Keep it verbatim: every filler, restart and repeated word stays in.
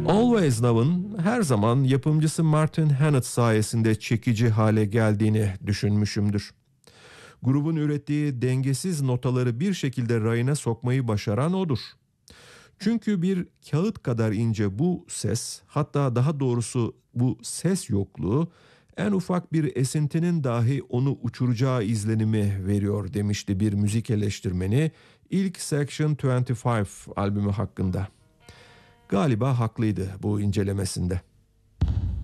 Always Love'ın her zaman yapımcısı Martin Hannett sayesinde çekici hale geldiğini düşünmüşümdür. Grubun ürettiği dengesiz notaları bir şekilde rayına sokmayı başaran odur. Çünkü bir kağıt kadar ince bu ses, hatta daha doğrusu bu ses yokluğu, en ufak bir esintinin dahi onu uçuracağı izlenimi veriyor demişti bir müzik eleştirmeni ilk Section yirmi beş albümü hakkında. Galiba haklıydı bu incelemesinde.